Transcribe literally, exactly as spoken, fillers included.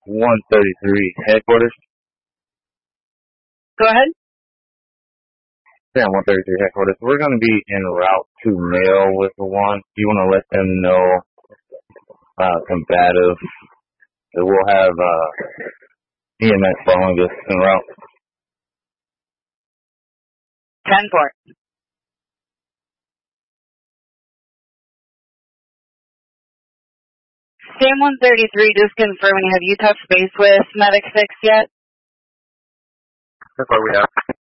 one thirty-three headquarters. Go ahead. Yeah, one thirty-three headquarters. We're going to be en route to mail with the one. You want to let them know uh, combative. That we'll have uh, E M S following us en route. ten four. Sam one thirty-three, just confirming, have you touched base with Medic six yet? That's what we have.